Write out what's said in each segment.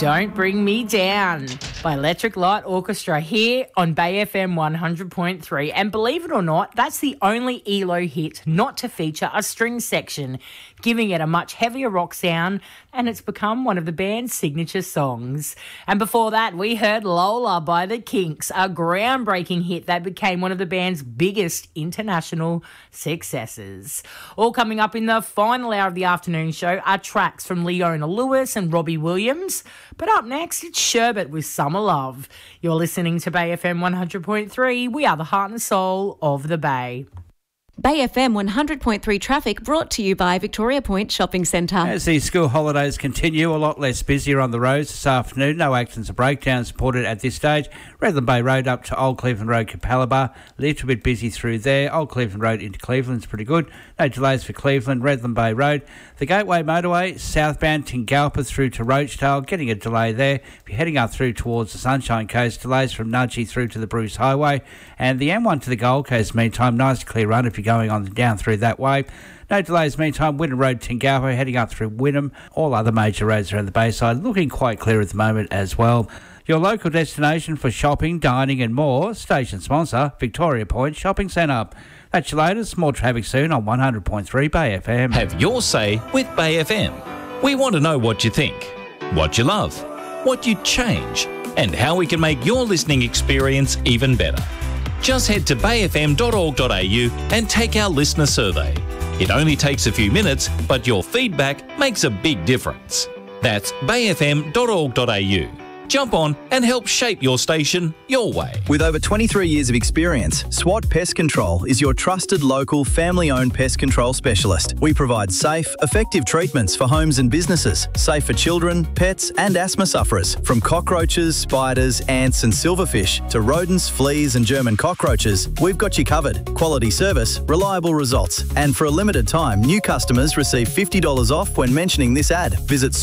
Don't Bring Me Down by Electric Light Orchestra here on Bay FM 100.3. And believe it or not, that's the only ELO hit not to feature a string section, giving it a much heavier rock sound, and it's become one of the band's signature songs. And before that, we heard Lola by The Kinks, a groundbreaking hit that became one of the band's biggest international successes. All coming up in the final hour of the afternoon show are tracks from Leona Lewis and Robbie Williams. But up next, it's Sherbet with Summer Love. You're listening to Bay FM 100.3. We are the heart and soul of the Bay. Bay FM 100.3 traffic brought to you by Victoria Point Shopping Centre. As the school holidays continue, a lot less busier on the roads this afternoon. No accidents or breakdowns reported at this stage. Redland Bay Road up to Old Cleveland Road, Capalaba. A little bit busy through there. Old Cleveland Road into Cleveland's pretty good. No delays for Cleveland. Redland Bay Road. The Gateway Motorway, southbound Tingalpa through to Roachdale. Getting a delay there. If you're heading up through towards the Sunshine Coast, delays from Nudgee through to the Bruce Highway. And the M1 to the Gold Coast, meantime, nice clear run if you're going on down through that way. No delays meantime. Wynnum Road, Tingalpa, heading up through Wynnum. All other major roads around the Bayside looking quite clear at the moment as well. Your local destination for shopping, dining and more. Station sponsor, Victoria Point Shopping Centre. That's your latest. More traffic soon on 100.3 Bay FM. Have your say with Bay FM. We want to know what you think, what you love, what you'd change, and how we can make your listening experience even better. Just head to bayfm.org.au and take our listener survey. It only takes a few minutes, but your feedback makes a big difference. That's bayfm.org.au. Jump on and help shape your station your way. With over 23 years of experience, SWAT Pest Control is your trusted local family-owned pest control specialist. We provide safe, effective treatments for homes and businesses, safe for children, pets and asthma sufferers. From cockroaches, spiders, ants and silverfish to rodents, fleas and German cockroaches, we've got you covered. Quality service, reliable results. And for a limited time, new customers receive $50 off when mentioning this ad. Visit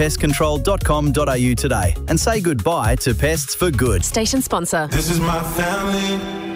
swatpestcontrol.com.au today and say goodbye to pests for good. Station sponsor. This is my family,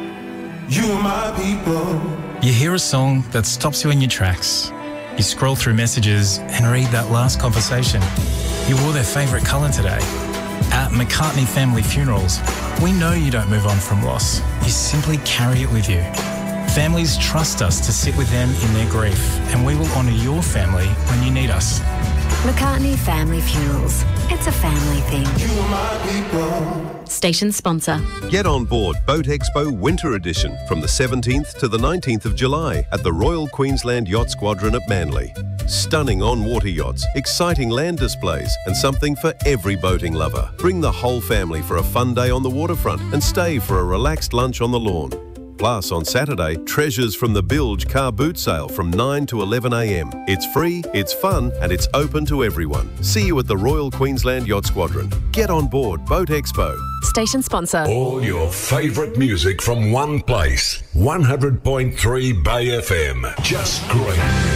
you are my people. You hear a song that stops you in your tracks. You scroll through messages and read that last conversation. You wore their favourite colour today. At McCartney Family Funerals, we know you don't move on from loss. You simply carry it with you. Families trust us to sit with them in their grief, and we will honour your family when you need us. McCartney Family Funerals. It's a family thing. You are my people. Station sponsor. Get on board Boat Expo Winter Edition from the 17th to the 19th of July at the Royal Queensland Yacht Squadron at Manly. Stunning on-water yachts, exciting land displays and something for every boating lover. Bring the whole family for a fun day on the waterfront and stay for a relaxed lunch on the lawn. Plus, on Saturday, treasures from the Bilge car boot sale from 9 to 11 a.m. It's free, it's fun, and it's open to everyone. See you at the Royal Queensland Yacht Squadron. Get on board Boat Expo. Station sponsor. All your favourite music from one place. 100.3 Bay FM. Just great.